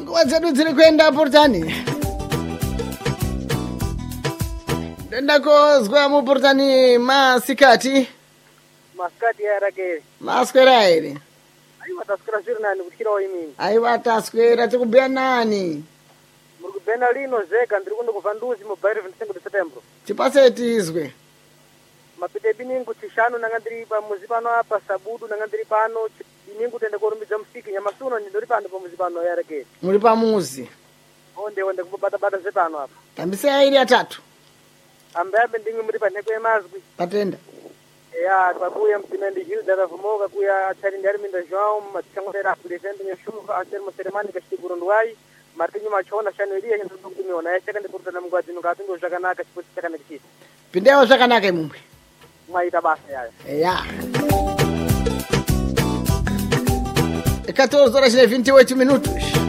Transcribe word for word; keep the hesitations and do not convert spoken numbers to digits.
nguwa dzedu dziri kuenda portani. Ndenda kozwa mu portani masikati. Masikati ya rake. Maswera ere. Aiwa taswera zviri nani kutyira imini. Aiwa taswera tikubhuya nani. Muri kubhena lino zega ndiri kuno kubva nduzi mobile twenty-second September. Tipase tizwe. Mapite biningu tishanu nanga ndiri pamuzi pano apa sabudu nanga ndiri pano biningu tende korumbidza musiki nyamasuno ndiri pano pamuzi pano ya rake. Muri pamuzi. Onde onde kubata bata zepano apa. Tambise airi atatu. Ambabe ndingi muri paneko yemazwi. Patenda. Ya kwakuya mtimendi Hilda Ravumoga kuya Chari Ndarminda João matchangorera presidente nyeshuva asermo seremani kashiguru ndwai Martinho machona shaneria hindu kumiona yachaka ndikutana mungwazi nukatingo zvakanaka chipo chakanaka chisi. Pindewo zvakanaka imumwe. Mwaita basa yayo. Ya. quatorze horas e vinte e oito minutos.